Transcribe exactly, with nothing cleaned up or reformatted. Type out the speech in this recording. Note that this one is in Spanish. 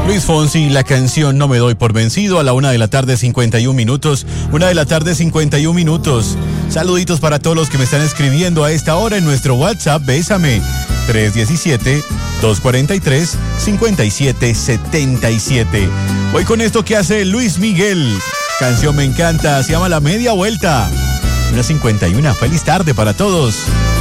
Luis Fonsi, la canción No me doy por vencido, a la una de la tarde, cincuenta y un minutos. Una de la tarde, cincuenta y un minutos. Saluditos para todos los que me están escribiendo a esta hora en nuestro WhatsApp. Bésame. tres uno siete, dos cuatro tres, cinco siete siete siete. Voy con esto que hace Luis Miguel. Canción me encanta, se llama La Media Vuelta. Una cincuenta y una. Feliz tarde para todos.